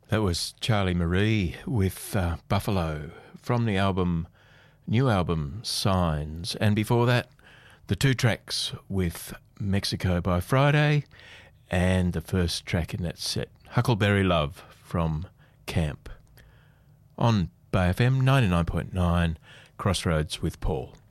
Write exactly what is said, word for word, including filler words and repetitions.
That was Charlie Marie with uh, Buffalo from the album, new album Signs. And before that, the two tracks with Mexico by Friday and the first track in that set, Huckleberry Love from Camp. On Bay F M ninety-nine point nine, Crossroads with Paul.